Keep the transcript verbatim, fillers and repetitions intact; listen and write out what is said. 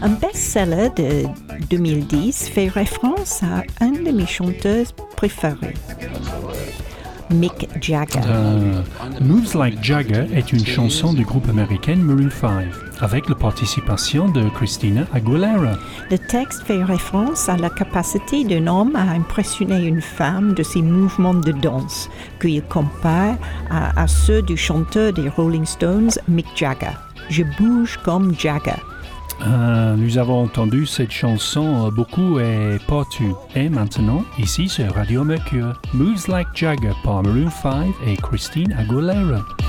Un best-seller de deux mille dix fait référence à un de mes chanteurs préférés, Mick Jagger. Euh, Moves Like Jagger est une chanson du groupe américain Maroon five, avec la participation de Christina Aguilera. Le texte fait référence à la capacité d'un homme à impressionner une femme de ses mouvements de danse, qu'il compare à, à ceux du chanteur des Rolling Stones, Mick Jagger. Je bouge comme Jagger. Euh, nous avons entendu cette chanson beaucoup et partout. Et maintenant, ici sur Radio Mercure, Moves Like Jagger par Maroon five et Christine Aguilera.